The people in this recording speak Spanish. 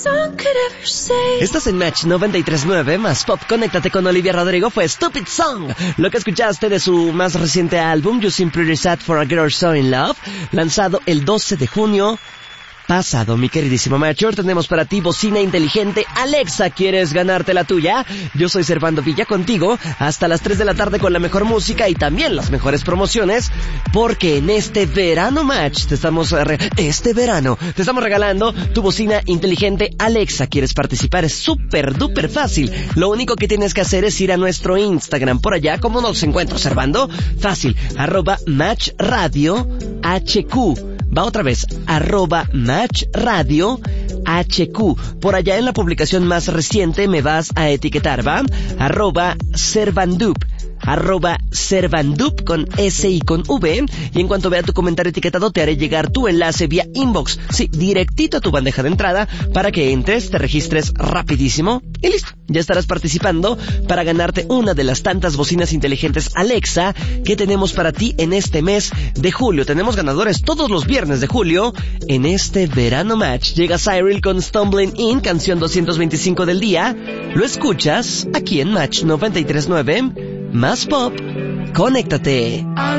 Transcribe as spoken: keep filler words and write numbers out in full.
Estás en Match noventa y tres punto nueve, más pop. Conéctate con Olivia Rodrigo. Fue Stupid Song, lo que escuchaste de su más reciente álbum, You Seem Pretty Sad for a Girl So In Love, lanzado el doce de junio pasado. Mi queridísimo Mature, tenemos para ti bocina inteligente Alexa. ¿Quieres ganarte la tuya? Yo soy Servando Villa, contigo hasta las tres de la tarde con la mejor música y también las mejores promociones, porque en este verano Match te estamos re- este verano te estamos regalando tu bocina inteligente Alexa. ¿Quieres participar? Es súper duper fácil. Lo único que tienes que hacer es ir a nuestro Instagram. Por allá, ¿cómo nos encuentro, Servando? Fácil, arroba Match Radio H Q. Va otra vez, arroba Match Radio H Q. Por allá en la publicación más reciente me vas a etiquetar, ¿va? Arroba Servandup. Arroba Servandup con S y con V. Y en cuanto vea tu comentario etiquetado, te haré llegar tu enlace vía inbox. Sí, directito a tu bandeja de entrada para que entres, te registres rapidísimo y listo. Ya estarás participando para ganarte una de las tantas bocinas inteligentes Alexa que tenemos para ti en este mes de julio. Tenemos ganadores todos los viernes de julio en este verano Match. Llega Cyril con Stumbling In, canción doscientos veinticinco del día. Lo escuchas aquí en Match noventa y tres punto nueve. Más pop, conéctate.